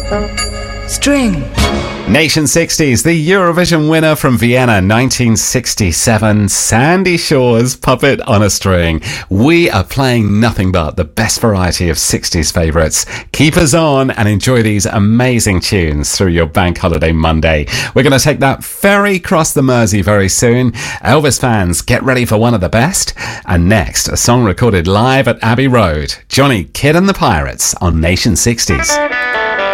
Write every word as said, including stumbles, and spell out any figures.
String. Nation sixties, the Eurovision winner from Vienna nineteen sixty-seven, Sandy Shaw's Puppet on a String. We are playing nothing but the best variety of sixties favourites. Keep us on and enjoy these amazing tunes through your Bank Holiday Monday. We're going to take that ferry across the Mersey very soon. Elvis fans, get ready for one of the best. And next, a song recorded live at Abbey Road. Johnny Kidd and the Pirates on Nation sixties.